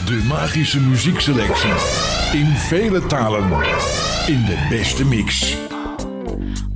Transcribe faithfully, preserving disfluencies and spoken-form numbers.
De magische muziekselectie. In vele talen. In de beste mix.